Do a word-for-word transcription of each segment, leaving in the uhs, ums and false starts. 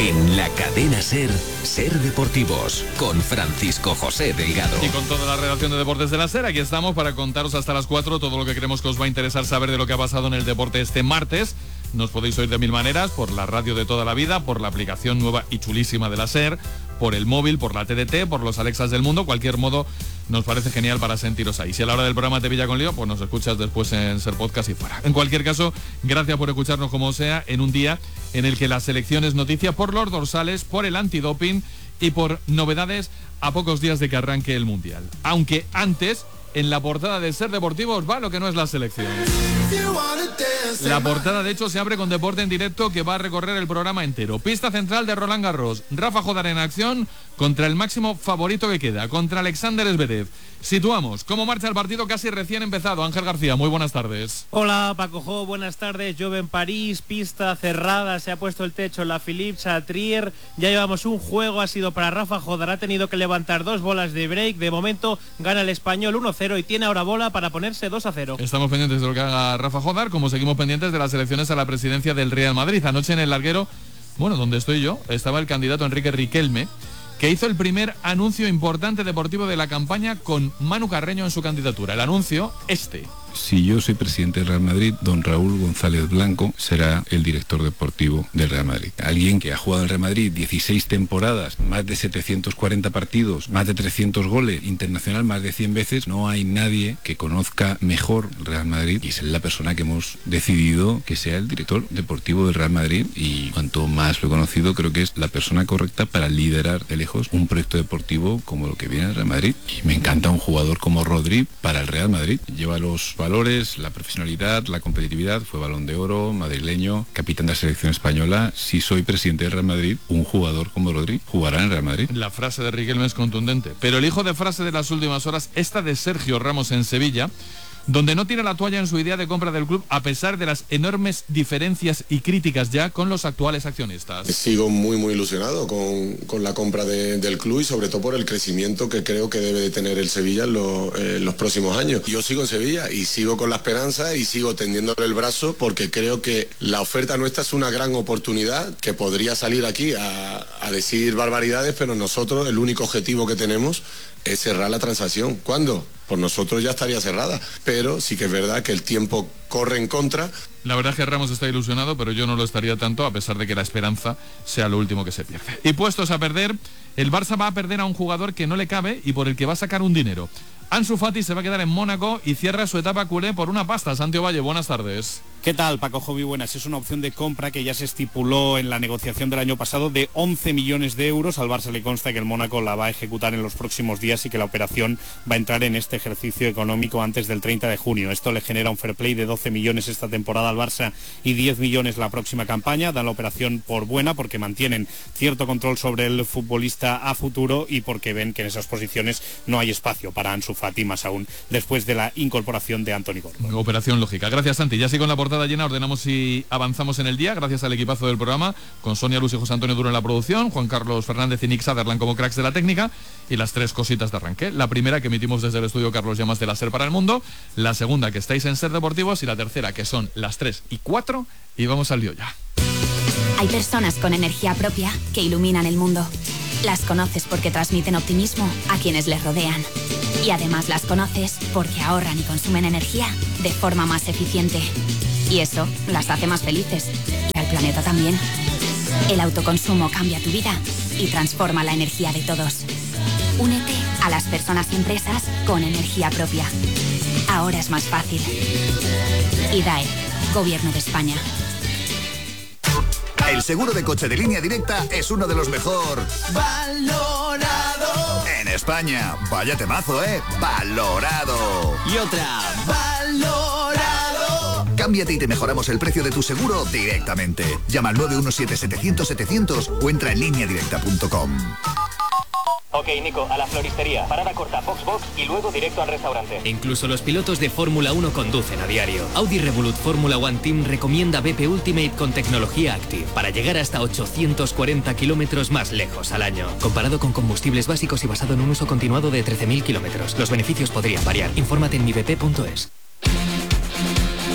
En la cadena SER, SER Deportivos, con Francisco José Delgado. Y con toda la redacción de Deportes de la SER, aquí estamos para contaros hasta las cuatro todo lo que creemos que os va a interesar saber de lo que ha pasado en el deporte este martes. Nos podéis oír de mil maneras, por la radio de toda la vida, por la aplicación nueva y chulísima de la SER, por el móvil, por la T D T, por los Alexas del mundo. Cualquier modo nos parece genial para sentiros ahí. Si a la hora del programa te pilla con lío, pues nos escuchas después en SER Podcast y fuera. En cualquier caso, gracias por escucharnos como sea, en un día en el que la selección es noticia por los dorsales, por el antidoping y por novedades a pocos días de que arranque el Mundial. Aunque antes, en la portada de SER Deportivos va lo que no es la selección. La portada, de hecho, se abre con deporte en directo que va a recorrer el programa entero. Pista central de Roland Garros. Rafa Jodar en acción contra el máximo favorito que queda, contra Alexander Zverev. Situamos cómo marcha el partido casi recién empezado. Ángel García, muy buenas tardes. Hola, Paco Jo, buenas tardes. Llueve en París, pista cerrada, se ha puesto el techo en la Philippe Chatrier. Ya llevamos un juego, ha sido para Rafa Jodar, ha tenido que levantar dos bolas de break. De momento gana el español uno cero y tiene ahora bola para ponerse dos a cero. Estamos pendientes de lo que haga Rafa Jodar, como seguimos pendientes de las elecciones a la presidencia del Real Madrid. Anoche en el larguero, bueno, donde estoy yo, estaba el candidato Enrique Riquelme, que hizo el primer anuncio importante deportivo de la campaña con Manu Carreño en su candidatura. El anuncio, este. Si yo soy presidente del Real Madrid, don Raúl González Blanco será el director deportivo del Real Madrid. Alguien que ha jugado en el Real Madrid dieciséis temporadas, más de setecientos cuarenta partidos, más de trescientos goles, internacional más de cien veces. No hay nadie que conozca mejor el Real Madrid y es la persona que hemos decidido que sea el director deportivo del Real Madrid, y cuanto más lo he conocido, creo que es la persona correcta para liderar de lejos un proyecto deportivo como lo que viene el Real Madrid. Y me encanta un jugador como Rodri para el Real Madrid. Lleva los valores, la profesionalidad, la competitividad, fue Balón de Oro, madrileño, capitán de la selección española. Si soy presidente del Real Madrid, un jugador como Rodri jugará en el Real Madrid. La frase de Riquelme es contundente, pero el hijo de frase de las últimas horas, esta de Sergio Ramos en Sevilla, donde no tira la toalla en su idea de compra del club a pesar de las enormes diferencias y críticas ya con los actuales accionistas. Sigo muy muy ilusionado con, con la compra de, del club y sobre todo por el crecimiento que creo que debe de tener el Sevilla en, lo, eh, en los próximos años. Yo sigo en Sevilla y sigo con la esperanza y sigo tendiéndole el brazo porque creo que la oferta nuestra es una gran oportunidad que podría salir aquí a, a decir barbaridades, pero nosotros el único objetivo que tenemos es cerrar la transacción. ¿Cuándo? Por nosotros ya estaría cerrada, pero sí que es verdad que el tiempo corre en contra. La verdad es que Ramos está ilusionado, pero yo no lo estaría tanto, a pesar de que la esperanza sea lo último que se pierde. Y puestos a perder, el Barça va a perder a un jugador que no le cabe y por el que va a sacar un dinero. Ansu Fati se va a quedar en Mónaco y cierra su etapa culé por una pasta. Santiago Valle, buenas tardes. ¿Qué tal, Paco Jovi? Buenas. Es una opción de compra que ya se estipuló en la negociación del año pasado de once millones de euros. Al Barça le consta que el Mónaco la va a ejecutar en los próximos días y que la operación va a entrar en este ejercicio económico antes del treinta de junio. Esto le genera un fair play de doce millones esta temporada al Barça y diez millones la próxima campaña. Dan la operación por buena porque mantienen cierto control sobre el futbolista a futuro y porque ven que en esas posiciones no hay espacio para Ansu Fati, más aún después de la incorporación de Anthony Gordon. Operación lógica. Gracias, Santi. Ya sigo en la portada llena, ordenamos y avanzamos en el día, gracias al equipazo del programa, con Sonia Luz y José Antonio Duro en la producción, Juan Carlos Fernández y Nick Sutherland como cracks de la técnica, y las tres cositas de arranque. La primera que emitimos desde el estudio Carlos Llamas de la SER para el mundo, la segunda que estáis en SER Deportivos y la tercera que son las tres y cuatro, y vamos al lío ya. Hay personas con energía propia que iluminan el mundo. Las conoces porque transmiten optimismo a quienes les rodean. Y además las conoces porque ahorran y consumen energía de forma más eficiente. Y eso las hace más felices. Y al planeta también. El autoconsumo cambia tu vida y transforma la energía de todos. Únete a las personas y empresas con energía propia. Ahora es más fácil. I D A E, Gobierno de España. El seguro de coche de Línea Directa es uno de los mejor valorado en España. Vaya temazo, ¿eh? Valorado. Y otra. Valorado. Cámbiate y te mejoramos el precio de tu seguro directamente. Llama al nueve uno siete setecientos setecientos o entra en línea directa punto com. Ok, Nico, a la floristería. Parada corta, Foxbox y luego directo al restaurante. Incluso los pilotos de Fórmula uno conducen a diario. Audi Revolut Fórmula One Team recomienda B P Ultimate con tecnología Active para llegar hasta ochocientos cuarenta kilómetros más lejos al año. Comparado con combustibles básicos y basado en un uso continuado de trece mil kilómetros. Los beneficios podrían variar. Infórmate en mi b p punto es.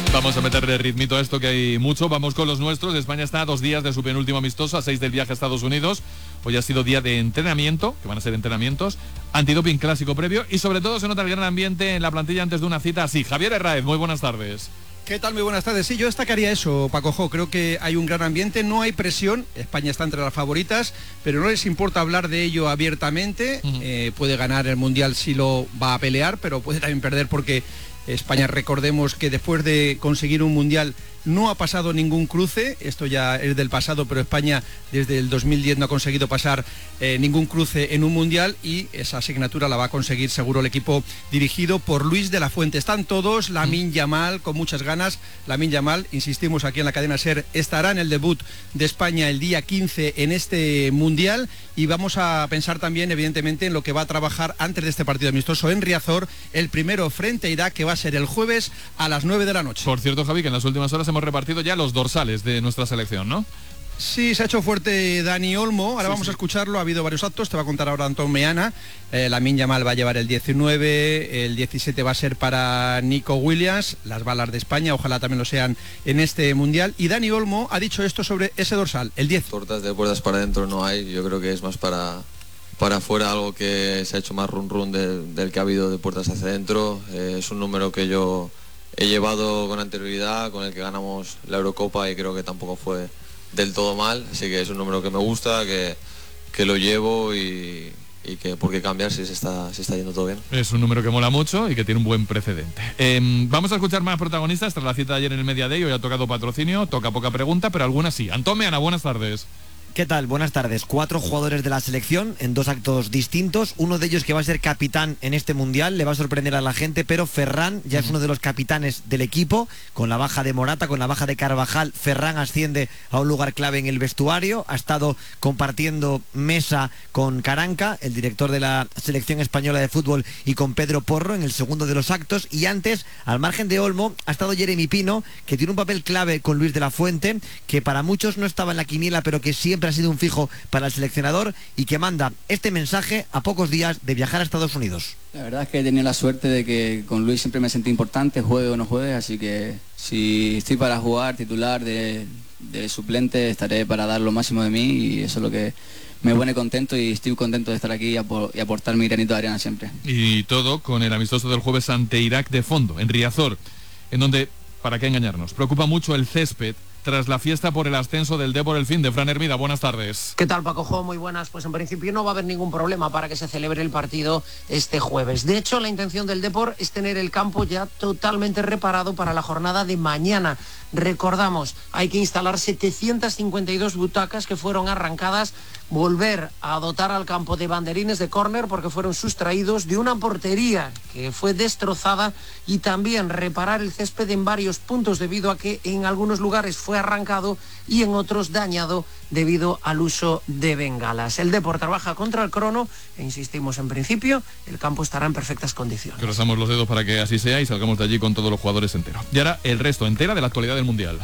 Vamos a meterle ritmito a esto, que hay mucho. Vamos con los nuestros. España está a dos días de su penúltimo amistoso, a seis del viaje a Estados Unidos. Hoy ha sido día de entrenamiento, que van a ser entrenamientos, antidoping clásico previo y sobre todo se nota el gran ambiente en la plantilla antes de una cita así. Javier Herráez, muy buenas tardes. ¿Qué tal? Muy buenas tardes. Sí, yo destacaría eso, Paco Jo. Creo que hay un gran ambiente, no hay presión. España está entre las favoritas, pero no les importa hablar de ello abiertamente. Uh-huh. Eh, puede ganar el Mundial si lo va a pelear, pero puede también perder porque España, recordemos que después de conseguir un Mundial no ha pasado ningún cruce, esto ya es del pasado, pero España desde el dos mil diez no ha conseguido pasar eh, ningún cruce en un Mundial y esa asignatura la va a conseguir seguro el equipo dirigido por Luis de la Fuente. Están todos, Lamine Yamal con muchas ganas. Lamine Yamal, insistimos aquí en la cadena SER, estará en el debut de España el día quince en este Mundial y vamos a pensar también evidentemente en lo que va a trabajar antes de este partido amistoso en Riazor, el primero frente a Irak, que va a ser el jueves a las nueve de la noche. Por cierto, Javi, que en las últimas horas hemos repartido ya los dorsales de nuestra selección, ¿no? Sí, se ha hecho fuerte Dani Olmo, ahora sí, vamos sí. a escucharlo, ha habido varios actos, te va a contar ahora Antón Meana. eh, Lamine Yamal va a llevar el diecinueve, el diecisiete va a ser para Nico Williams, las balas de España, ojalá también lo sean en este Mundial, y Dani Olmo ha dicho esto sobre ese dorsal, el diez. Tortas de puertas para adentro no hay, yo creo que es más para, para afuera, algo que se ha hecho más run run de, del que ha habido de puertas hacia adentro. eh, es un número que yo he llevado con anterioridad, con el que ganamos la Eurocopa y creo que tampoco fue del todo mal, así que es un número que me gusta, que, que lo llevo y, y que por qué cambiar si se está, se está yendo todo bien. Es un número que mola mucho y que tiene un buen precedente. Eh, vamos a escuchar más protagonistas tras la cita de ayer en el Media Day. Hoy ha tocado patrocinio, toca poca pregunta, pero algunas sí. Antón Meana, buenas tardes. ¿Qué tal? Buenas tardes. Cuatro jugadores de la selección en dos actos distintos. Uno de ellos que va a ser capitán en este Mundial, le va a sorprender a la gente, pero Ferran ya es uno de los capitanes del equipo. Con la baja de Morata, con la baja de Carvajal, Ferran asciende a un lugar clave en el vestuario. Ha estado compartiendo mesa con Caranca, el director de la selección española de fútbol, y con Pedro Porro en el segundo de los actos. Y antes, al margen de Olmo, ha estado Jeremy Pino, que tiene un papel clave con Luis de la Fuente, que para muchos no estaba en la quiniela, pero que siempre ha sido un fijo para el seleccionador y que manda este mensaje a pocos días de viajar a Estados Unidos. La verdad es que he tenido la suerte de que con Luis siempre me sentí importante, juegue o no juegue, así que si estoy para jugar titular de, de suplente estaré para dar lo máximo de mí y eso es lo que me pone contento y estoy contento de estar aquí y, apor y aportar mi granito de arena siempre. Y todo con el amistoso del jueves ante Irak de fondo, en Riazor, en donde, para qué engañarnos, preocupa mucho el césped tras la fiesta por el ascenso del Depor el fin de. Fran Hermida, buenas tardes. ¿Qué tal, Paco Jo? Muy buenas. Pues en principio no va a haber ningún problema para que se celebre el partido este jueves. De hecho, la intención del Depor es tener el campo ya totalmente reparado para la jornada de mañana. Recordamos, hay que instalar setecientas cincuenta y dos butacas que fueron arrancadas, volver a dotar al campo de banderines de córner porque fueron sustraídos, de una portería que fue destrozada y también reparar el césped en varios puntos debido a que en algunos lugares fue arrancado y en otros dañado debido al uso de bengalas. El Depor trabaja contra el crono e insistimos, en principio el campo estará en perfectas condiciones. Cruzamos los dedos para que así sea y salgamos de allí con todos los jugadores enteros. Y ahora el resto entera de la actualidad del Mundial.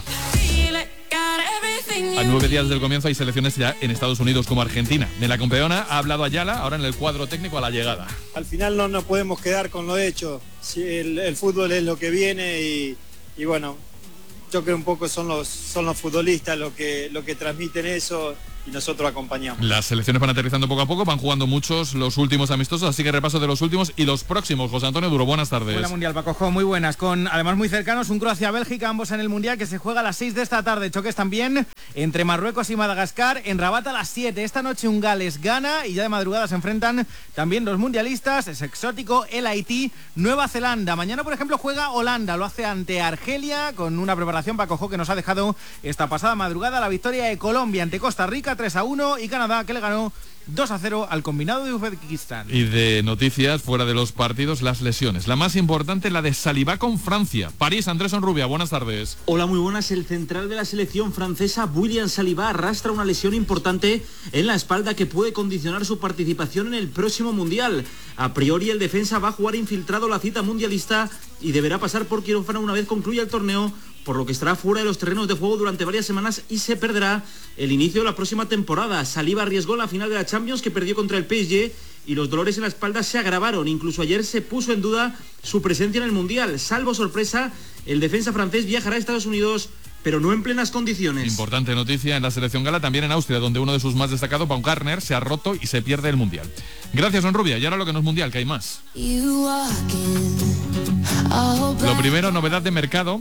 A nueve días del comienzo hay selecciones ya en Estados Unidos como Argentina. En la campeona ha hablado Ayala, ahora en el cuadro técnico a la llegada. Al final no nos podemos quedar con lo hecho. El, el fútbol es lo que viene y, y bueno, yo creo un poco son los, son los futbolistas lo que, lo que transmiten eso y nosotros acompañamos. Las selecciones van aterrizando poco a poco, van jugando muchos los últimos amistosos, así que repaso de los últimos y los próximos. José Antonio Duro, buenas tardes. Hola Mundial, Paco Jo, muy buenas, con además muy cercanos un Croacia-Bélgica, ambos en el Mundial, que se juega a las seis de esta tarde. Choques también entre Marruecos y Madagascar, en Rabat a las siete. Esta noche un Gales-Ghana y ya de madrugada se enfrentan también los mundialistas, es exótico, el Haití, Nueva Zelanda. Mañana, por ejemplo, juega Holanda, lo hace ante Argelia, con una preparación, Paco Jo, que nos ha dejado esta pasada madrugada la victoria de Colombia ante Costa Rica tres a uno y Canadá, que le ganó dos a cero al combinado de Uzbekistán. Y de noticias fuera de los partidos, las lesiones. La más importante, la de Saliba con Francia. París, Andrés Onrubia, buenas tardes. Hola, muy buenas. El central de la selección francesa, William Saliba, arrastra una lesión importante en la espalda que puede condicionar su participación en el próximo Mundial. A priori, el defensa va a jugar infiltrado la cita mundialista y deberá pasar por quirófano una vez concluya el torneo por lo que estará fuera de los terrenos de juego durante varias semanas y se perderá el inicio de la próxima temporada. Saliba arriesgó la final de la Champions, que perdió contra el P S G, y los dolores en la espalda se agravaron. Incluso ayer se puso en duda su presencia en el Mundial. Salvo sorpresa, el defensa francés viajará a Estados Unidos, pero no en plenas condiciones. Importante noticia en la selección gala, también en Austria, donde uno de sus más destacados, Baumgartner, se ha roto y se pierde el Mundial. Gracias, Don Rubia. Y ahora lo que no es Mundial, que hay más. Lo primero, novedad de mercado.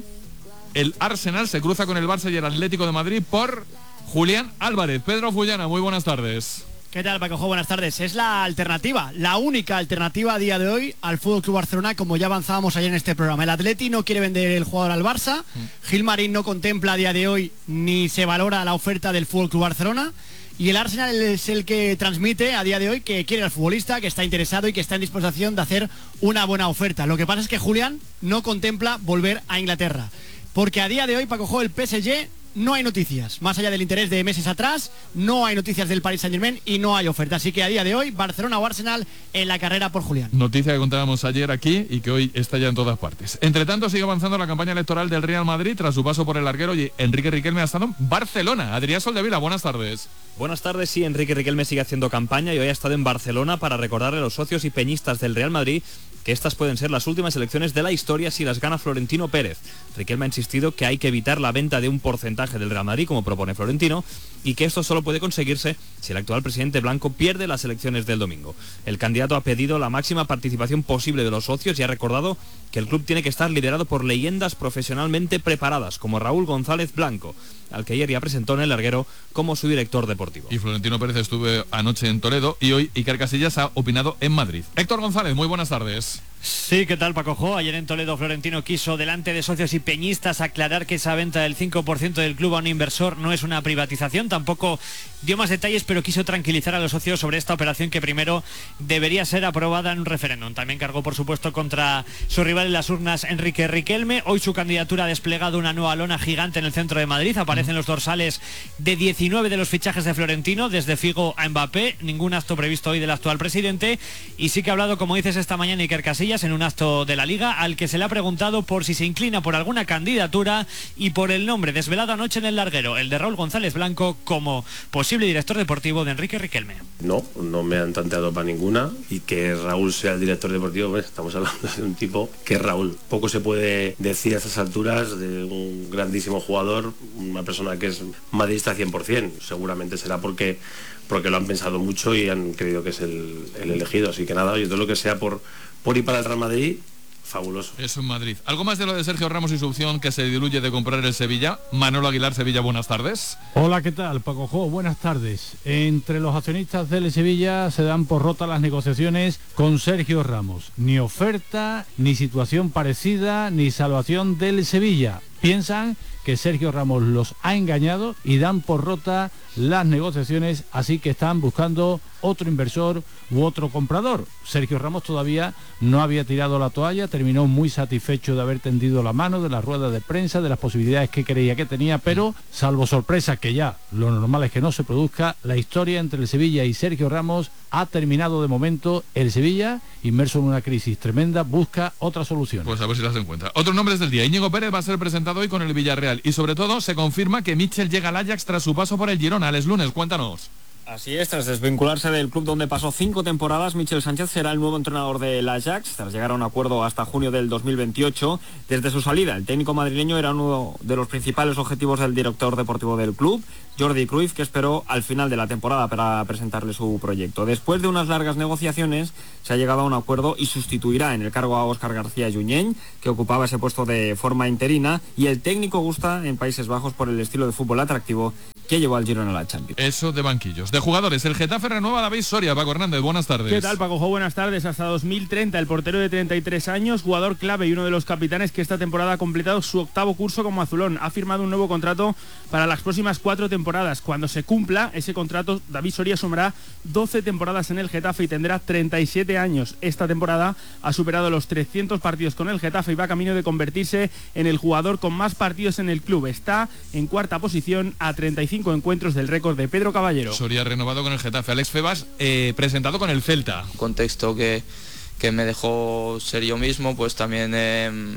El Arsenal se cruza con el Barça y el Atlético de Madrid por Julián Álvarez. Pedro Fullana, muy buenas tardes. ¿Qué tal, Paco? Buenas tardes. Es la alternativa, la única alternativa a día de hoy al F C Barcelona, como ya avanzábamos ayer en este programa. El Atleti no quiere vender el jugador al Barça. Mm. Gilmarín no contempla a día de hoy ni se valora la oferta del F C Barcelona. Y el Arsenal es el que transmite a día de hoy que quiere al futbolista, que está interesado y que está en disposición de hacer una buena oferta. Lo que pasa es que Julián no contempla volver a Inglaterra. Porque a día de hoy, Paco, el P S G no hay noticias. Más allá del interés de meses atrás, no hay noticias del Paris Saint-Germain y no hay oferta. Así que a día de hoy, Barcelona o Arsenal en la carrera por Julián. Noticia que contábamos ayer aquí y que hoy está ya en todas partes. Entre tanto, sigue avanzando la campaña electoral del Real Madrid tras su paso por el larguero, y Enrique Riquelme ha estado en Barcelona. Adrián Soldevila, buenas tardes. Buenas tardes, sí, Enrique Riquelme sigue haciendo campaña y hoy ha estado en Barcelona para recordarle a los socios y peñistas del Real Madrid que estas pueden ser las últimas elecciones de la historia si las gana Florentino Pérez. Riquelme ha insistido que hay que evitar la venta de un porcentaje del Real Madrid, como propone Florentino, y que esto solo puede conseguirse si el actual presidente blanco pierde las elecciones del domingo. El candidato ha pedido la máxima participación posible de los socios y ha recordado que el club tiene que estar liderado por leyendas profesionalmente preparadas, como Raúl González Blanco, al que ayer ya presentó en el larguero como su director deportivo. Y Florentino Pérez estuvo anoche en Toledo y hoy Iker Casillas ha opinado en Madrid. Héctor González, muy buenas tardes. Sí, ¿qué tal, Paco Jo? Ayer en Toledo Florentino quiso, delante de socios y peñistas, aclarar que esa venta del cinco por ciento del club a un inversor no es una privatización. Tampoco dio más detalles, pero quiso tranquilizar a los socios sobre esta operación, que primero debería ser aprobada en un referéndum. También cargó, por supuesto, contra su rival en las urnas, Enrique Riquelme. Hoy su candidatura ha desplegado una nueva lona gigante en el centro de Madrid. Aparecen los dorsales de diecinueve de los fichajes de Florentino, desde Figo a Mbappé. Ningún acto previsto hoy del actual presidente. Y sí que ha hablado, como dices, esta mañana Iker Casillas en un acto de la Liga, al que se le ha preguntado por si se inclina por alguna candidatura y por el nombre desvelado anoche en el larguero, el de Raúl González Blanco, como posible director deportivo de Enrique Riquelme. No, no me han tanteado para ninguna, y que Raúl sea el director deportivo, pues estamos hablando de un tipo que es Raúl. Poco se puede decir a estas alturas de un grandísimo jugador, una persona que es madridista cien por ciento. Seguramente será porque porque lo han pensado mucho y han creído que es el, el elegido. Así que nada, y todo lo que sea por, por ir para el Real Madrid, fabuloso. Eso en Madrid. ¿Algo más de lo de Sergio Ramos y su opción que se diluye de comprar el Sevilla? Manolo Aguilar, Sevilla, buenas tardes. Hola, ¿qué tal, Paco Jo? Buenas tardes. Entre los accionistas del Sevilla se dan por rotas las negociaciones con Sergio Ramos. Ni oferta, ni situación parecida, ni salvación del Sevilla. Piensan que Sergio Ramos los ha engañado y dan por rota las negociaciones, así que están buscando otro inversor u otro comprador. Sergio Ramos todavía no había tirado la toalla, terminó muy satisfecho de haber tendido la mano, de la rueda de prensa, de las posibilidades que creía que tenía, pero salvo sorpresa, que ya lo normal es que no se produzca, la historia entre el Sevilla y Sergio Ramos ha terminado de momento. El Sevilla, inmerso en una crisis tremenda, busca otra solución. Pues a ver si las encuentra. Otros nombres del día. Íñigo Pérez va a ser presentado hoy con el Villarreal y sobre todo se confirma que Mitchell llega al Ajax tras su paso por el Girona. Alex Lunes, cuéntanos. Así es, tras desvincularse del club donde pasó cinco temporadas, Michel Sánchez será el nuevo entrenador del Ajax, tras llegar a un acuerdo hasta junio del dos mil veintiocho. Desde su salida, el técnico madrileño era uno de los principales objetivos del director deportivo del club, Jordi Cruyff, que esperó al final de la temporada para presentarle su proyecto. Después de unas largas negociaciones, se ha llegado a un acuerdo y sustituirá en el cargo a Óscar García Junyent, que ocupaba ese puesto de forma interina, y el técnico gusta en Países Bajos por el estilo de fútbol atractivo que llevó al Girona a la Champions. Eso de banquillos. De jugadores, el Getafe renueva a David Soria. Paco Hernández, buenas tardes. ¿Qué tal, Paco? Buenas tardes. Hasta dos mil treinta, el portero de treinta y tres años, jugador clave y uno de los capitanes que esta temporada ha completado su octavo curso como azulón. Ha firmado un nuevo contrato para las próximas cuatro temporadas. Cuando se cumpla ese contrato, David Soria sumará doce temporadas en el Getafe y tendrá treinta y siete años. Esta temporada ha superado los trescientos partidos con el Getafe y va camino de convertirse en el jugador con más partidos en el club. Está en cuarta posición a treinta y cinco encuentros del récord de Pedro Caballero. Soria renovado con el Getafe. Alex Febas, eh, presentado con el Celta. Contexto que, que me dejó ser yo mismo, pues también eh,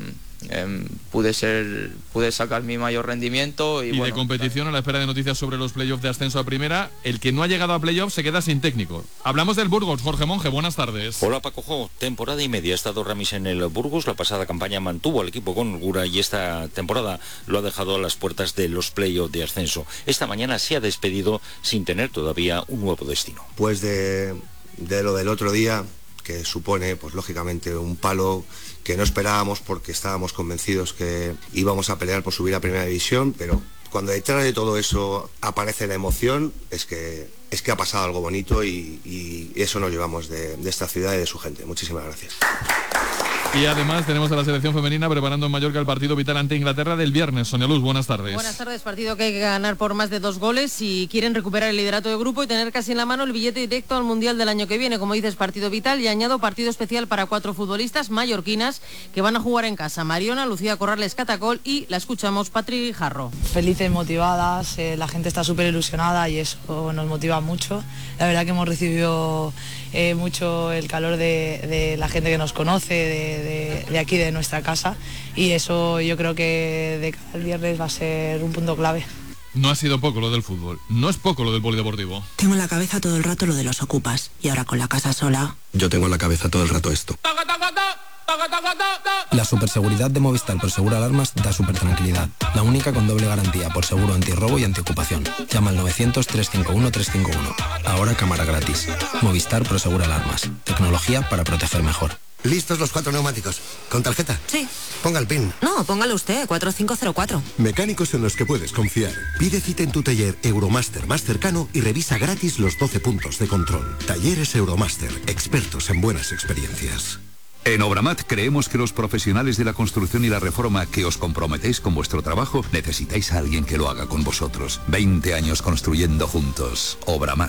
eh, pude ser pude sacar mi mayor rendimiento. Y, y bueno, de competición, a la espera de noticias sobre los playoffs de ascenso a primera, el que no ha llegado a playoffs se queda sin técnico. Hablamos del Burgos. Jorge Monge, buenas tardes. Hola Paco, temporada y media ha estado Ramis en el Burgos. La pasada campaña mantuvo al equipo con holgura y esta temporada lo ha dejado a las puertas de los playoffs de ascenso. Esta mañana se ha despedido sin tener todavía un nuevo destino. Pues de, de lo del otro día, que supone, pues lógicamente, un palo que no esperábamos porque estábamos convencidos que íbamos a pelear por subir a Primera División, pero cuando detrás de todo eso aparece la emoción, es que, es que ha pasado algo bonito y, y eso nos llevamos de, de esta ciudad y de su gente. Muchísimas gracias. Y además tenemos a la selección femenina preparando en Mallorca el partido vital ante Inglaterra del viernes. Sonia Luz, buenas tardes. Buenas tardes, partido que hay que ganar por más de dos goles si quieren recuperar el liderato de grupo y tener casi en la mano el billete directo al Mundial del año que viene. Como dices, partido vital, y añado partido especial para cuatro futbolistas mallorquinas que van a jugar en casa. Mariona, Lucía Corrales Catacol y, la escuchamos, Patri Jarro. Felices, motivadas, eh, la gente está súper ilusionada y eso nos motiva mucho. La verdad que hemos recibido eh, mucho el calor de, de la gente que nos conoce, de, de, de aquí, de nuestra casa, y eso yo creo que de cada viernes va a ser un punto clave. No ha sido poco lo del fútbol, no es poco lo del polideportivo. Tengo en la cabeza todo el rato lo de los ocupas, y ahora con la casa sola... Yo tengo en la cabeza todo el rato esto. La superseguridad de Movistar por Seguro Alarmas da super tranquilidad. La única con doble garantía por seguro antirrobo y antiocupación. Llama al novecientos, trescientos cincuenta y uno, trescientos cincuenta y uno. Ahora cámara gratis. Movistar Pro Seguro Alarmas. Tecnología para proteger mejor. ¿Listos los cuatro neumáticos? ¿Con tarjeta? Sí. Ponga el PIN. No, póngalo usted, cuatro cinco cero cuatro. Mecánicos en los que puedes confiar. Pide cita en tu taller Euromaster más cercano y revisa gratis los doce puntos de control. Talleres Euromaster, expertos en buenas experiencias. En Obramat creemos que los profesionales de la construcción y la reforma que os comprometéis con vuestro trabajo necesitáis a alguien que lo haga con vosotros. veinte años construyendo juntos. Obramat.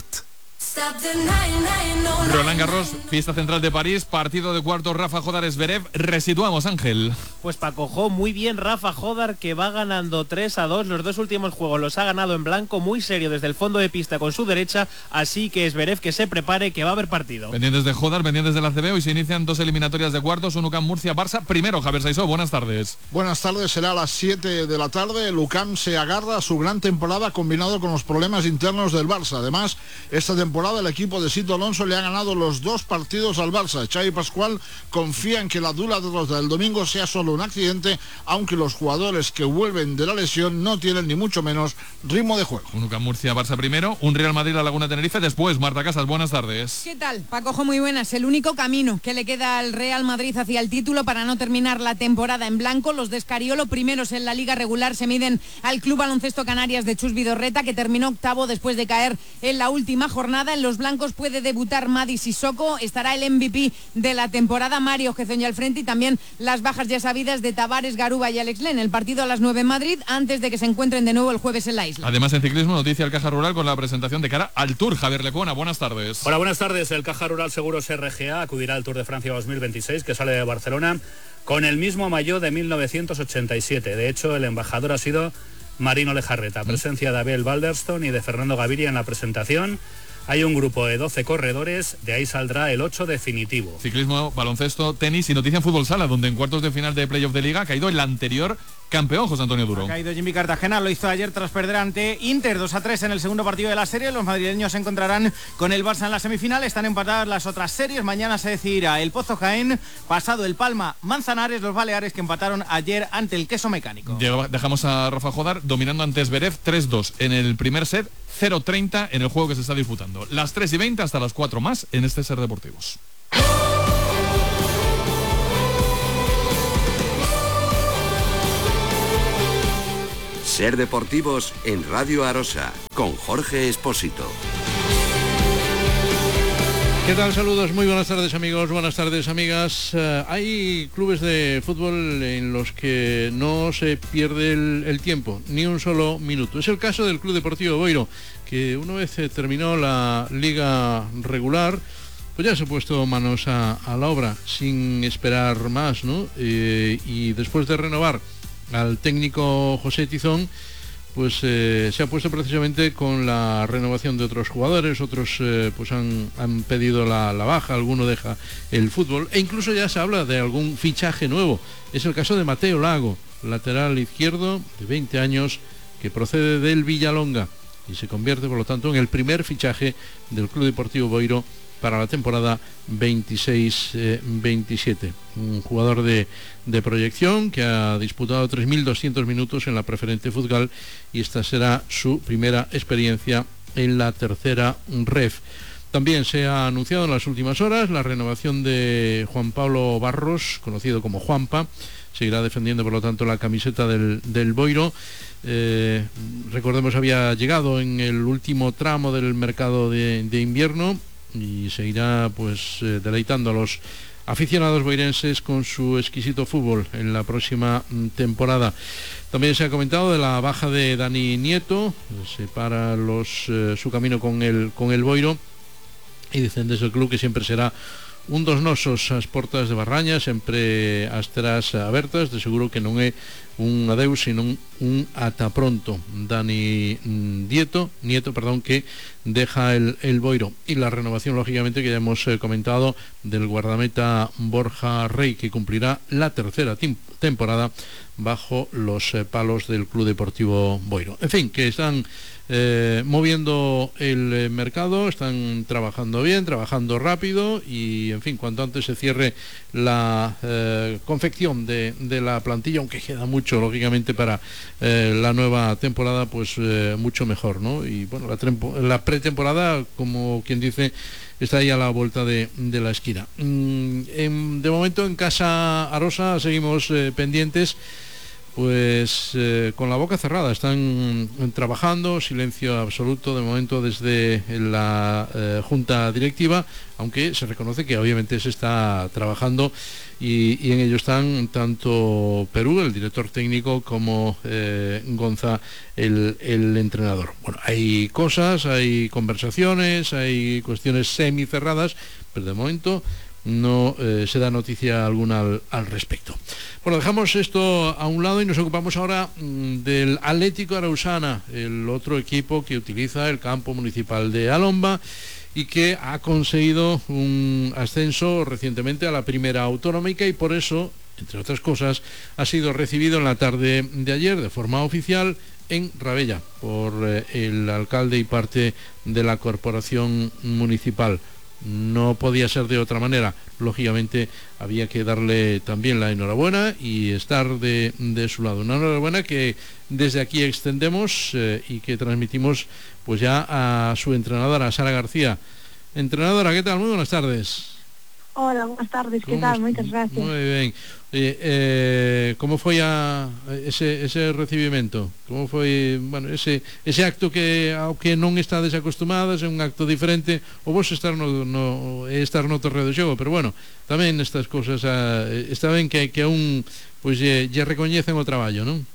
Roland Garros, fiesta central de París, partido de cuartos Rafa Jodar Zverev. Resituamos, Ángel. Pues Paco Jo, muy bien Rafa Jodar, que va ganando tres a dos. Los dos últimos juegos los ha ganado en blanco, muy serio desde el fondo de pista con su derecha, así que Zverev que se prepare, que va a haber partido. Pendientes de Jodar, pendientes del A C B, hoy se inician dos eliminatorias de cuartos, un UCAM Murcia Barça. Primero, Javier Saizó, buenas tardes. Buenas tardes, será a las siete de la tarde. El UCAM se agarra a su gran temporada combinado con los problemas internos del Barça. Además, esta temporada el equipo de Sito Alonso le ha ganado los dos partidos al Barça. Xavi Pascual confía en que la dura derrota del domingo sea solo un accidente, aunque los jugadores que vuelven de la lesión no tienen ni mucho menos ritmo de juego. Un UCAM Murcia Barça primero, un Real Madrid La Laguna Tenerife después. Marta Casas, buenas tardes. ¿Qué tal? Paco Jo, muy buenas. El único camino que le queda al Real Madrid hacia el título para no terminar la temporada en blanco. Los de Escariolo, primeros en la liga regular, se miden al Club Baloncesto Canarias de Chus Vidorreta, que terminó octavo después de caer en la última jornada. En los blancos puede debutar Madi Sissoko, estará el M V P de la temporada, Mario Gezón, al frente, y también las bajas ya sabidas de Tavares, Garuba y Alex Len. El partido a las nueve en Madrid, antes de que se encuentren de nuevo el jueves en la isla. Además, en ciclismo, noticia al Caja Rural con la presentación de cara al Tour. Javier Lecuona, buenas tardes. Hola, buenas tardes. El Caja Rural Seguros R G A acudirá al Tour de Francia dos mil veintiséis, que sale de Barcelona con el mismo maillot de mil novecientos ochenta y siete. De hecho, el embajador ha sido Marino Lejarreta. Presencia de Abel Balderston y de Fernando Gaviria en la presentación. Hay un grupo de doce corredores, de ahí saldrá el ocho definitivo. Ciclismo, baloncesto, tenis y noticia en fútbol sala, donde en cuartos de final de playoff de liga ha caído el anterior campeón, José Antonio Duro. Ha caído Jimmy Cartagena, lo hizo ayer tras perder ante Inter dos a tres en el segundo partido de la serie. Los madrileños se encontrarán con el Barça en la semifinal. Están empatadas las otras series. Mañana se decidirá el Pozo Jaén, pasado el Palma Manzanares, los Baleares que empataron ayer ante el Queso Mecánico. Dejamos a Rafa Jodar dominando ante Zverev tres dos en el primer set, cero treinta en el juego que se está disputando. Las tres y veinte hasta las cuatro más en este Ser Deportivos. Ser Deportivos en Radio Arosa con Jorge Espósito. ¿Qué tal? Saludos, muy buenas tardes amigos, buenas tardes amigas. Uh, hay clubes de fútbol en los que no se pierde el, el tiempo, ni un solo minuto. Es el caso del Club Deportivo Boiro, que una vez eh, terminó la liga regular, pues ya se ha puesto manos a, a la obra, sin esperar más, ¿no? Eh, y después de renovar al técnico José Tizón, pues eh, se ha puesto precisamente con la renovación de otros jugadores, otros eh, pues han, han pedido la, la baja, alguno deja el fútbol, e incluso ya se habla de algún fichaje nuevo. Es el caso de Mateo Lago, lateral izquierdo de veinte años, que procede del Villalonga y se convierte por lo tanto en el primer fichaje del Club Deportivo Boiro para la temporada veintiséis veintisiete. Un jugador de, de proyección que ha disputado tres mil doscientos minutos en la preferente Fútbol y esta será su primera experiencia en la tercera ref. También se ha anunciado en las últimas horas la renovación de Juan Pablo Barros, conocido como Juanpa. Seguirá defendiendo por lo tanto la camiseta del, del Boiro. Eh, recordemos, había llegado en el último tramo del mercado de, de invierno y seguirá pues eh, deleitando a los aficionados boirenses con su exquisito fútbol en la próxima temporada. También se ha comentado de la baja de Dani Nieto, separa los, eh, su camino con el, con el Boiro, y dicen desde el club que siempre será un dos nosos ás portas de Barraña, sempre as terás abertas, de seguro que non é un adeus, sino un, un ata pronto. Dani Nieto, Nieto, perdón, que deja el, el Boiro. Y la renovación, lógicamente, que ya hemos eh, comentado, del guardameta Borja Rey, que cumplirá la tercera temporada bajo los eh, palos del Club Deportivo Boiro. En fin, que están eh, moviendo el eh, mercado, están trabajando bien, trabajando rápido y, en fin, cuanto antes se cierre la eh, confección de, de la plantilla, aunque queda mucho, lógicamente, para eh, la nueva temporada, pues eh, mucho mejor, ¿no? Y, bueno, la, la pretemporada, como quien dice, está ahí a la vuelta de, de la esquina. Mm, en, de momento en Casa Arosa seguimos eh, pendientes, pues eh, con la boca cerrada. Están trabajando, silencio absoluto de momento desde la eh, Junta Directiva, aunque se reconoce que obviamente se está trabajando y, y en ello están tanto Perú, el director técnico, como eh, Gonza, el, el entrenador. Bueno, hay cosas, hay conversaciones, hay cuestiones semicerradas, pero de momento no eh, se da noticia alguna al, al respecto. Bueno, dejamos esto a un lado y nos ocupamos ahora mmm, del Atlético Arausana, el otro equipo que utiliza el campo municipal de Alomba y que ha conseguido un ascenso recientemente a la primera autonómica, y por eso, entre otras cosas, ha sido recibido en la tarde de ayer de forma oficial en Rabella por eh, el alcalde y parte de la corporación municipal. No podía ser de otra manera. Lógicamente había que darle también la enhorabuena y estar de, de su lado. Una enhorabuena que desde aquí extendemos eh, y que transmitimos pues ya a su entrenadora, Sara García. Entrenadora, ¿qué tal? Muy buenas tardes. Hola, buenas tardes, ¿qué tal? Muchas gracias. Muy bien. Eh, eh, como foi a, ese, ese recibimento? Como foi, bueno, ese, ese acto que ao que non estades acostumadas, é un acto diferente, ou vos estar no, no, estar no terreo de xogo, pero bueno, tamén estas cousas a, está ben que, que a un pois lle, lle recoñecen o traballo, non?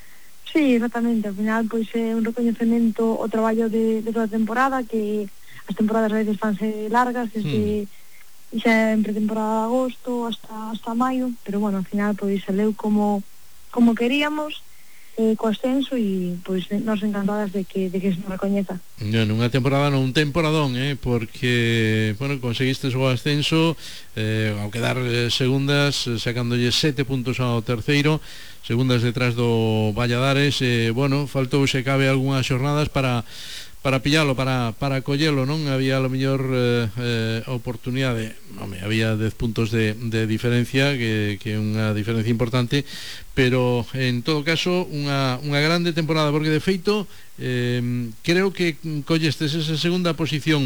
Sí, exactamente, ao final pois é un recoñecemento o traballo de, de toda a temporada, que as temporadas a veces fanse largas, desde hmm. xa en pretemporada de agosto hasta hasta maio, pero bueno, ao final pois saleu como como queríamos, eh, co ascenso, e pois nos encantadas de que de que se nos recoñeza. Non, unha temporada non, un temporadón, eh, porque bueno, conseguiste o ascenso eh, ao quedar eh, segundas, sacándolle sete puntos ao terceiro, segundas detrás do Valladares. Eh, bueno, faltou se cabe algunhas xornadas para para pillalo, para, para collelo, non? Había a lo mellor eh, eh, oportunidade, home, había dez puntos de, de diferencia, que é unha diferencia importante, pero en todo caso unha, unha grande temporada, porque de feito eh, creo que collestes esa segunda posición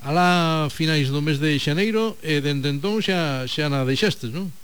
alá finais do mes de xaneiro e dende entón xa, xa na deixastes, non?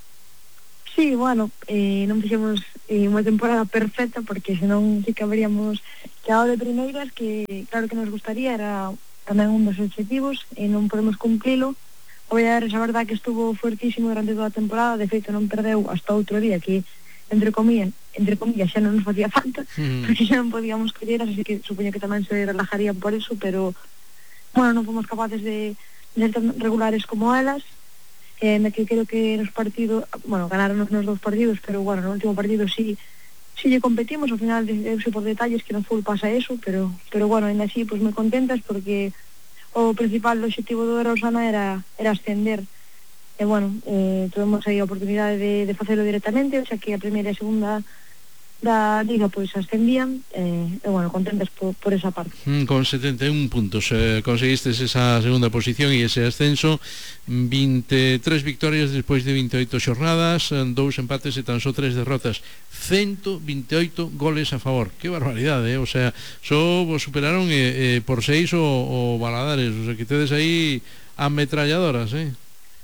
Sí, bueno, eh, non fixemos eh, unha temporada perfecta, porque senón sí que habríamos quedado de primeiras, que claro que nos gustaría, era tamén un dos objetivos, e non podemos cumplilo. O Valladares, a verdad, que estuvo fuertísimo durante toda a temporada, de feito non perdeu hasta outro día, que entre comillas, entre comillas xa non nos facía falta, mm. porque xa non podíamos coller, así que supoño que tamén se relajaría por eso, pero bueno, non fomos capaces de, de ser tan regulares como elas. Eh, me que creo que nos partidos, bueno, ganaron nos dos partidos, pero bueno, no último partido sí si lle competimos, ao final deuse por detalles que no fútbol pasa eso, pero pero bueno, ainda así pues moi contentas porque o principal objetivo do Rosana era era ascender. E bueno, eh, tuvemos aí a oportunidade de, de facelo directamente, o sea que a primeira e a segunda da Liga pois ascendían, eh, e bueno, contentas por, por esa parte. Mm, con setenta y un puntos eh, conseguiste esa segunda posición e ese ascenso, veintitrés victorias despois de veintiocho xornadas, dous empates e tan só tres derrotas, ciento veintiocho goles a favor. Que barbaridade, eh? O sea, só vos superaron eh, eh, por seis o, o Valadares, o sea que tedes aí ametralladoras, eh?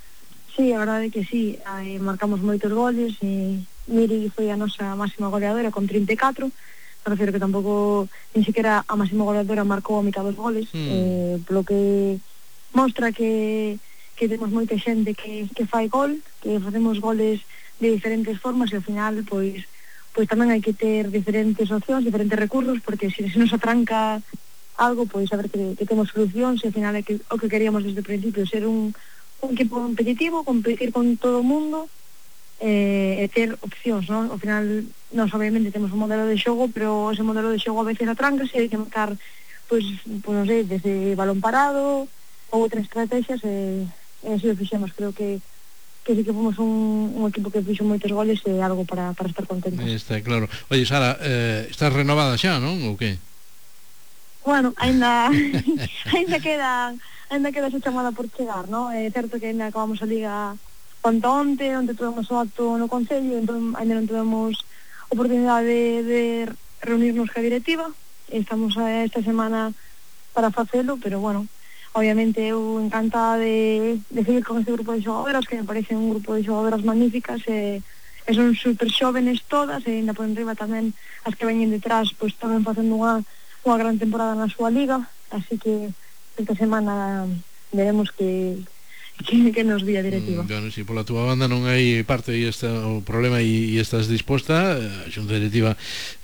Sí, a verdade é que sí, eh, marcamos moitos goles e Miri foi a nosa máxima goleadora con trinta e catro, me refiro que tampouco nin siquiera a máxima goleadora marcou a mitad dos goles, mm. eh, polo que mostra que que temos moita xente que, que fai gol, que facemos goles de diferentes formas e ao final pois pois tamén hai que ter diferentes opcións, diferentes recursos, porque se, se nos atranca algo, pois a ver que, que temos solucións e ao final é que, o que queríamos desde o principio, ser un un equipo competitivo, competir con todo o mundo eh, e ter opcións, non? Ao final, nós obviamente temos un modelo de xogo, pero ese modelo de xogo a veces atrancase e hai que marcar, pois, pois non sei, desde balón parado ou outras estrategias e, e así o fixemos. Creo que que sí que fomos un, un equipo que fixo moitos goles e algo para, para estar contentos. Está claro. Oye, Sara, eh, estás renovada xa, non? Ou que? Bueno, ainda ainda queda ainda queda esa chamada por chegar, ¿no? É certo que ainda acabamos a Liga onte onte, onde tuvemos o acto no Concello, entón ainda non tuvemos oportunidade de, de reunirnos ca directiva, estamos esta semana para facelo, pero bueno, obviamente eu encantada de, de seguir con este grupo de xogadoras, que me parece un grupo de xogadoras magníficas, e, e son super xóvenes todas, e ainda por enriba tamén as que veñen detrás, pois tamén facendo unha, unha gran temporada na súa liga, así que esta semana veremos que que, que nos di a directiva. Mm, bueno, si pola túa banda non hai parte e está o problema e, e estás disposta, a xunta directiva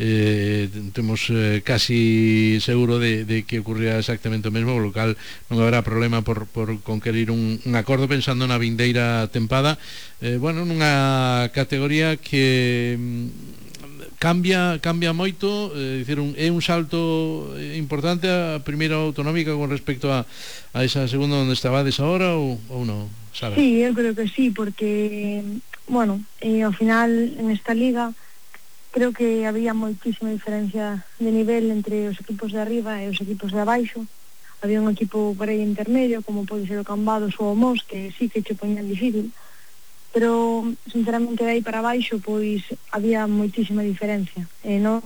eh, temos eh, casi seguro de, de que ocurrirá exactamente o mesmo, o local non haberá problema por, por conquerir un, un acordo pensando na vindeira tempada, eh, bueno, nunha categoría que cambia cambia moito, eh, dicir, un, é un salto importante a primeira autonómica con respecto a, a esa segunda onde estabades ahora ou, ou non, sabes? Sí, eu creo que sí, porque bueno, eh, ao final en esta liga creo que había moitísima diferencia de nivel entre os equipos de arriba e os equipos de abaixo. Había un equipo por aí intermedio como pode ser o Cambados ou o Mos, que sí que che poñían difícil, pero sinceramente de aí para baixo pois había moitísima diferencia e nos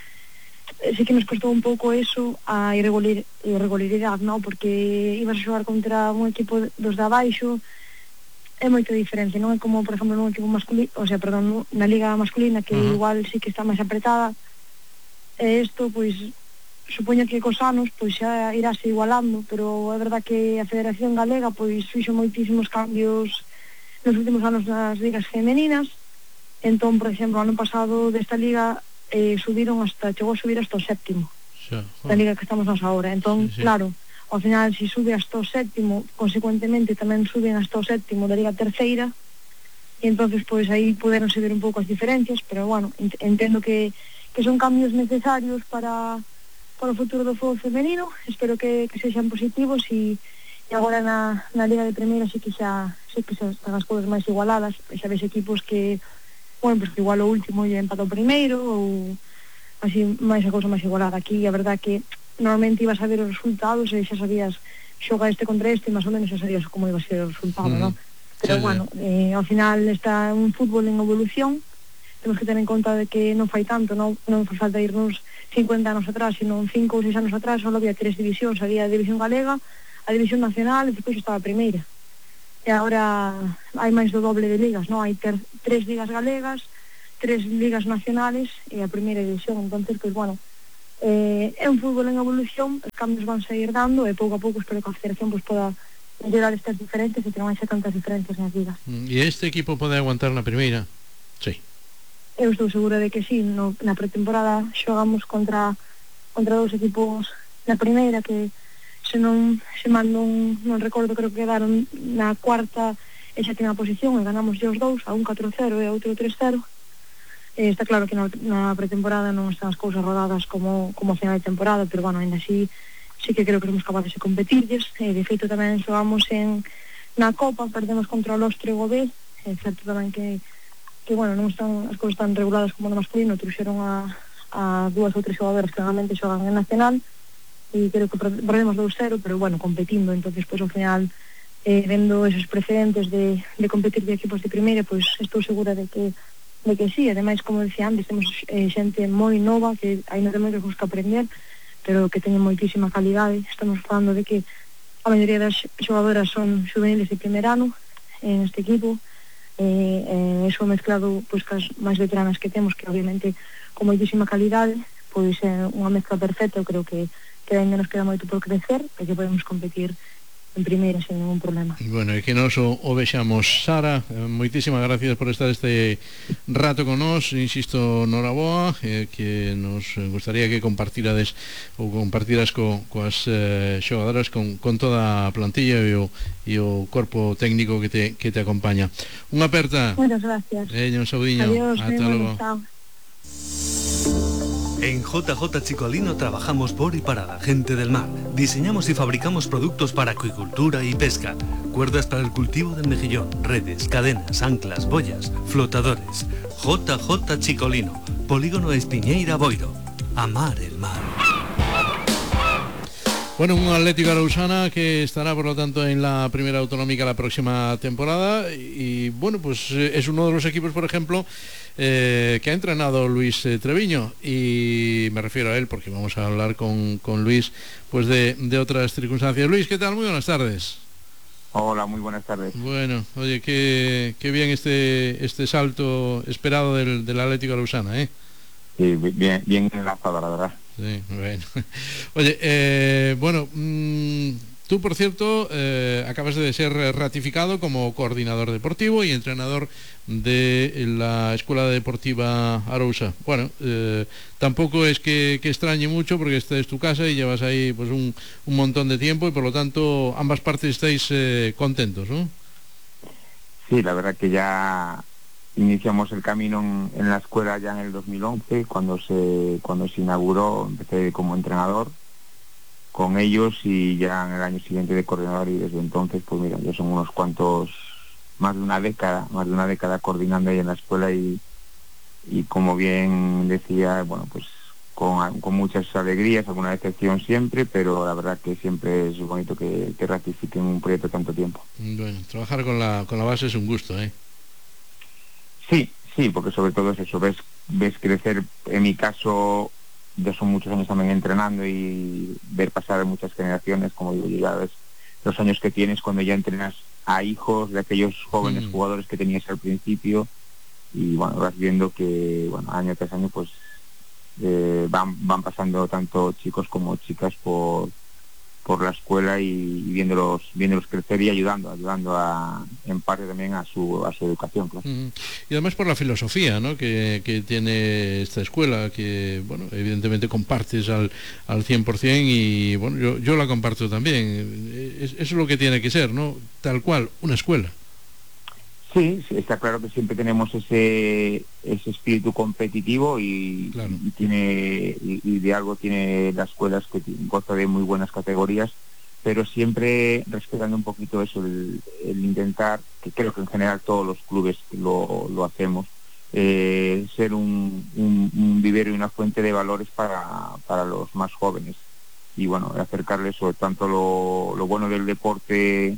sí que nos costou un pouco eso a irregular, irregularidade, non? Porque ibas a xogar contra un equipo dos de abaixo, é moita diferencia, non é como por exemplo nun equipo masculino, o sea, perdón, na liga masculina que uh-huh. igual sí que está máis apretada, e isto pois supoño que cos anos pois xa irase igualando, pero é verdad que a Federación Galega pois fixo moitísimos cambios nos últimos anos nas ligas femeninas. Entón, por exemplo, ano pasado desta liga eh, subiron hasta, chegou a subir hasta o séptimo xa, oh. da liga que estamos nos agora. Entón, sí, sí. Claro, ao final se si sube hasta o séptimo, consecuentemente tamén suben hasta o séptimo da liga terceira, e entonces pois aí puderon subir un pouco as diferencias, pero bueno, entendo que, que son cambios necesarios para, para o futuro do fútbol femenino. Espero que, que sexan positivos e E agora na, na Liga de Primeira sí que xa, sí que xa están as cousas máis igualadas, xa ves equipos que, bueno, pues que igual o último lle empata o primeiro, ou así máis a cousa máis igualada. Aquí a verdad que normalmente ibas a ver os resultados e xa sabías xoga este contra este e máis ou menos xa sabías como iba a ser o resultado, mm. non? Pero sí, bueno, eh, ao final está un fútbol en evolución, temos que ter en conta de que non fai tanto, non, non fai falta irnos cincuenta anos atrás, sino cinco ou seis anos atrás só había tres divisións, había a División Galega, a División Nacional e depois estaba a Primeira. E agora hai máis do doble de ligas, non? Hai ter, tres ligas galegas, tres ligas nacionales e a Primeira División. Entonces, pois, bueno, eh, é un fútbol en evolución, os cambios van seguir dando e pouco a pouco espero que a Federación pois, poda mellorar estas diferentes e que non hai tantas diferencias nas ligas. E este equipo pode aguantar na Primeira? Sí. Eu estou segura de que sí. No, na pretemporada xogamos contra contra dous equipos na Primeira que se non se mandou un, non recordo, creo que quedaron na cuarta e xa tinha posición e ganamos os dous a un catro cero e a outro tres cero, Eh, está claro que na, na pretemporada non están as cousas rodadas como, como a final de temporada, pero bueno, ainda así sí que creo que somos capaces de competirles. Eh, de feito tamén xogamos en na Copa, perdemos contra o Lóstrego B, é certo tamén que, que bueno, non están as cousas tan reguladas como no masculino, trouxeron a, a dúas ou tres xogadoras que realmente xogan en Nacional, e creo que perdemos dous cero, pero bueno, competindo, entonces pois ao final eh, vendo esos precedentes de, de competir de equipos de primeira, pois estou segura de que de que sí, ademais, como decía antes, temos eh, xente moi nova que hai non temos que aprender, pero que teñen moitísima calidade. Estamos falando de que a maioría das xogadoras son juveniles de primer ano en este equipo, eh, eh, eso mezclado pois cas máis veteranas que temos, que obviamente con moitísima calidade, pois é eh, unha mezcla perfecta. Eu creo que, que ainda nos queda moito por crecer e que podemos competir en primeira sin ningún problema. Bueno, e que nos o, o vexamos. Sara, eh, moitísimas gracias por estar este rato con nos, insisto, noraboa, eh, que nos gustaría que compartirades ou compartiras co, coas eh, xogadoras con, con toda a plantilla e o, e o corpo técnico que te, que te acompaña. Unha aperta. Muchas gracias. Eh, un saudiño. Adiós. Hasta luego. Chao. En J J Chicolino trabajamos por y para la gente del mar. Diseñamos y fabricamos productos para acuicultura y pesca. Cuerdas para el cultivo del mejillón, redes, cadenas, anclas, boyas, flotadores. J J Chicolino, Polígono Espiñeira Boiro. Amar el mar. Bueno, un Atlético Arausana que estará por lo tanto en la primera autonómica la próxima temporada y bueno, pues es uno de los equipos, por ejemplo, eh, que ha entrenado Luis eh, Treviño, y me refiero a él porque vamos a hablar con, con Luis pues de, de otras circunstancias. Luis, ¿qué tal? Muy buenas tardes. Hola, muy buenas tardes. Bueno, oye, qué, qué bien este este salto esperado del, del Atlético Arausana, ¿eh? Sí, bien, bien enlazado, la verdad. Sí, bueno. Oye, eh, bueno, mmm, tú, por cierto, eh, acabas de ser ratificado como coordinador deportivo y entrenador de la Escuela Deportiva Arousa. Bueno, eh, tampoco es que, que extrañe mucho porque esta es tu casa y llevas ahí pues un, un montón de tiempo y por lo tanto ambas partes estáis eh, contentos, ¿no? Sí, la verdad que ya iniciamos el camino en, en la escuela ya en el dos mil once, cuando se cuando se inauguró. Empecé como entrenador con ellos y ya en el año siguiente de coordinador, y desde entonces pues mira, ya son unos cuantos, más de una década, más de una década coordinando ahí en la escuela y, y como bien decía, bueno pues con, con muchas alegrías, alguna decepción siempre, pero la verdad que siempre es bonito que, que ratifiquen un proyecto tanto tiempo. Bueno, trabajar con la, con la base es un gusto, ¿eh? Sí, sí, porque sobre todo es eso, ves, ves crecer, en mi caso ya son muchos años también entrenando y ver pasar muchas generaciones, como digo, ya ves los años que tienes cuando ya entrenas a hijos de aquellos jóvenes mm. jugadores que tenías al principio, y bueno, vas viendo que bueno, año tras año pues eh, van, van pasando tanto chicos como chicas por por la escuela y, y viéndolos viéndolos crecer y ayudando ayudando a en parte también a su a su educación, claro. Uh-huh. Y además por la filosofía, ¿no?, que, que tiene esta escuela, que bueno, evidentemente compartes al, al cien por ciento, y bueno, yo, yo la comparto también. Es, eso es lo que tiene que ser, ¿no?, tal cual, una escuela. Sí, sí, está claro que siempre tenemos ese ese espíritu competitivo y, claro. y tiene y, y de algo tiene las escuelas que goza de muy buenas categorías, pero siempre respetando un poquito eso, el, el intentar, que creo que en general todos los clubes lo, lo hacemos, eh, ser un, un, un vivero y una fuente de valores para, para los más jóvenes, y bueno, acercarles sobre tanto lo, lo bueno del deporte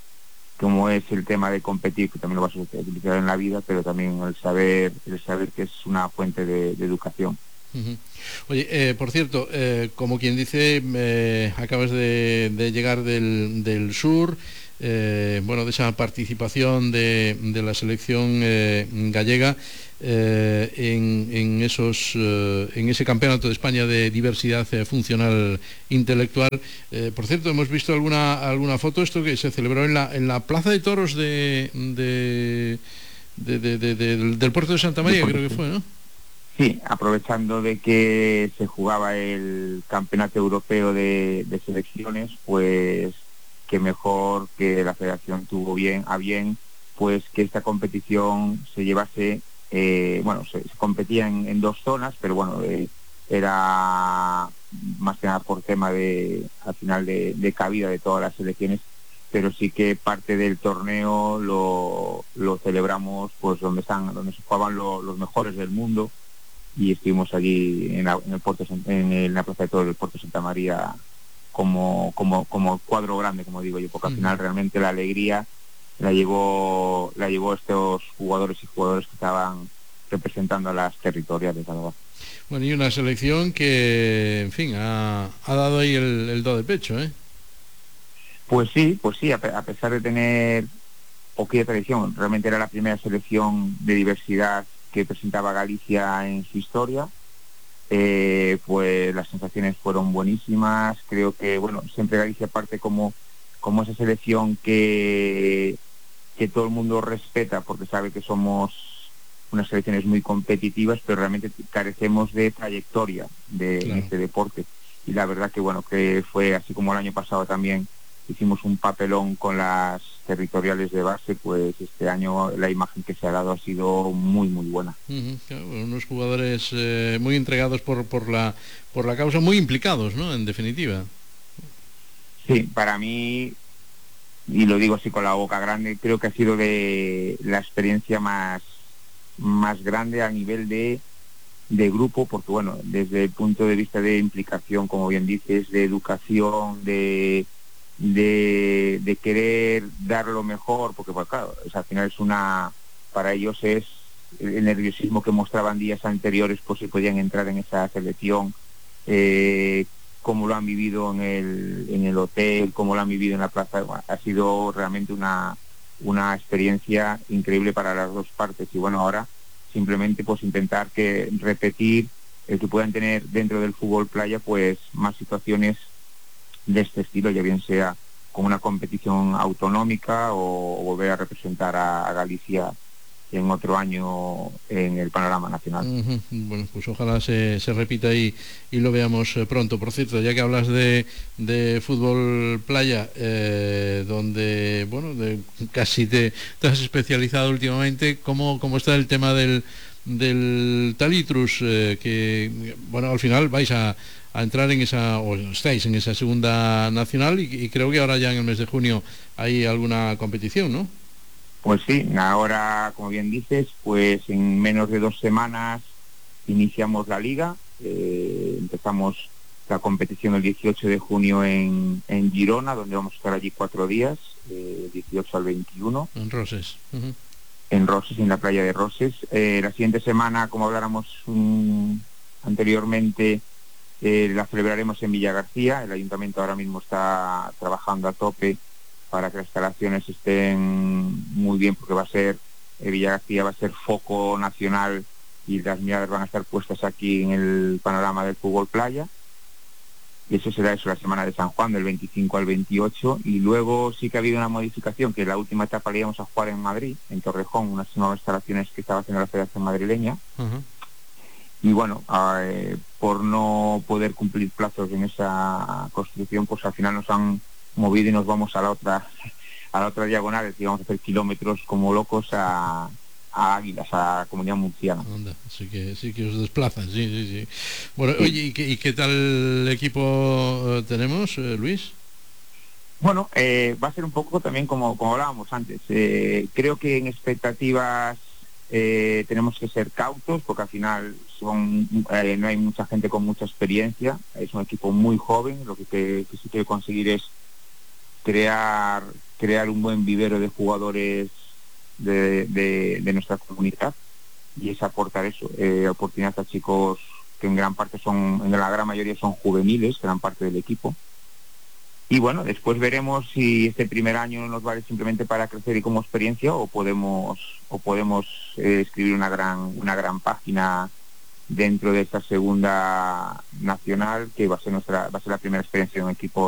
como es el tema de competir, que también lo vas a utilizar en la vida, pero también el saber el saber que es una fuente de, de educación. Uh-huh. Oye, eh, por cierto, eh, como quien dice, eh, acabas de, de llegar del, del sur, eh, bueno, de esa participación de, de la selección eh, gallega eh, en, en esos eh, en ese campeonato de España de diversidad eh, funcional intelectual. Eh, por cierto, hemos visto alguna alguna foto, esto que se celebró en la en la Plaza de Toros de, de, de, de, de, de del, del puerto de Santa María, creo que fue, ¿no? Sí, aprovechando de que se jugaba el campeonato europeo de, de selecciones, pues que mejor que la federación tuvo bien a bien pues que esta competición se llevase eh, bueno, se, se competía en, en dos zonas, pero bueno, eh, era más que nada por tema de, al final, de, de cabida de todas las selecciones, pero sí que parte del torneo lo, lo celebramos pues donde están, donde se jugaban lo, los mejores del mundo, y estuvimos allí en la, en el puerto, en, el, en la plaza de todo el Puerto Santa María como como como cuadro grande, como digo yo, porque al final realmente la alegría la llevó la llevó estos jugadores y jugadores que estaban representando a las territoriales, ¿verdad? Bueno, y una selección que, en fin, ha, ha dado ahí el, el do de pecho, ¿eh? Pues sí, pues sí, a, pe a pesar de tener poquita tradición, realmente era la primera selección de diversidad que presentaba Galicia en su historia. Eh, pues las sensaciones fueron buenísimas. Creo que, bueno, siempre Galicia parte como, como esa selección que, que todo el mundo respeta, porque sabe que somos unas selecciones muy competitivas, pero realmente carecemos de trayectoria de claro. en este deporte. Y la verdad que, bueno, que fue así como el año pasado también hicimos un papelón con las territoriales de base, pues este año la imagen que se ha dado ha sido muy muy buena. Uh-huh, claro, unos jugadores eh, muy entregados por, por la por la causa, muy implicados, ¿no? En definitiva. Sí, para mí, y lo digo así con la boca grande, creo que ha sido de la experiencia más más grande a nivel de de grupo, porque bueno, desde el punto de vista de implicación, como bien dices, de educación, de De, de querer dar lo mejor, porque pues, claro, o sea, al final es una, para ellos es el nerviosismo que mostraban días anteriores por si podían entrar en esa selección, eh, cómo lo han vivido en el, en el hotel, cómo lo han vivido en la plaza. Bueno, ha sido realmente una, una experiencia increíble para las dos partes, y bueno, ahora simplemente pues intentar que repetir el que puedan tener dentro del fútbol playa pues más situaciones de este estilo, ya bien sea con una competición autonómica o, o volver a representar a, a Galicia en otro año en el panorama nacional. Uh-huh. Bueno, pues ojalá se, se repita y, y lo veamos eh, pronto. Por cierto, ya que hablas de, de fútbol playa, eh, donde, bueno, de, casi te, te has especializado últimamente, ¿cómo, cómo está el tema del, del Talitrus? Eh, que, bueno, al final vais a a entrar en esa, o estáis en esa segunda nacional, y, y creo que ahora ya en el mes de junio hay alguna competición, ¿no? Pues sí, ahora, como bien dices, pues en menos de dos semanas iniciamos la liga, eh, empezamos la competición el dieciocho de junio en, en Girona, donde vamos a estar allí cuatro días, eh, dieciocho al veintiuno. En Roses. Uh-huh. En Roses, en la playa de Roses. Eh, la siguiente semana, como habláramos um, anteriormente, Eh, la celebraremos en Villa García. El ayuntamiento ahora mismo está trabajando a tope para que las instalaciones estén muy bien, porque va a ser, eh, Villa García va a ser foco nacional y las miradas van a estar puestas aquí en el panorama del fútbol playa. Y eso será eso, la semana de San Juan, del veinticinco al veintiocho. Y luego sí que ha habido una modificación, que la última etapa la íbamos a jugar en Madrid, en Torrejón, unas nuevas instalaciones que estaba haciendo la Federación Madrileña. Uh-huh. Y bueno, eh, por no poder cumplir plazos en esa construcción, pues al final nos han movido y nos vamos a la otra a la otra diagonal, es decir, vamos a hacer kilómetros como locos a, a Águilas, a Comunidad Murciana. Anda, sí que, sí que os desplazan, sí, sí, sí. Bueno, sí. Oye, ¿y qué, y qué tal equipo eh, tenemos, eh, Luis? Bueno, eh, va a ser un poco también como, como hablábamos antes. Eh, creo que en expectativas eh, tenemos que ser cautos, porque al final son eh, no hay mucha gente con mucha experiencia, es un equipo muy joven. Lo que, que, que sí quiere conseguir es crear crear un buen vivero de jugadores de, de, de nuestra comunidad, y es aportar eso, eh, oportunidad a chicos que en gran parte son, en la gran mayoría son juveniles, gran parte del equipo. Y bueno, después veremos si este primer año nos vale simplemente para crecer y como experiencia, o podemos o podemos eh, escribir una gran una gran página dentro de esta segunda nacional, que va a ser nuestra va a ser la primera experiencia de un equipo